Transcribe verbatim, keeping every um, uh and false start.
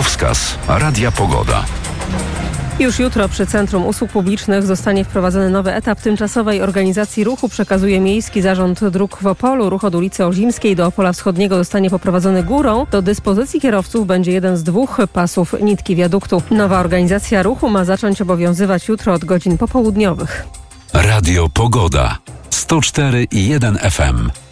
Drogowskaz Radia Pogoda. Już jutro przy Centrum Usług Publicznych zostanie wprowadzony nowy etap tymczasowej organizacji ruchu, przekazuje Miejski Zarząd Dróg w Opolu. Ruch od ulicy Olzimskiej do Opola Wschodniego zostanie poprowadzony górą. Do dyspozycji kierowców będzie jeden z dwóch pasów nitki wiaduktu. Nowa organizacja ruchu ma zacząć obowiązywać jutro od godzin popołudniowych. Radio Pogoda. sto cztery i jeden F M.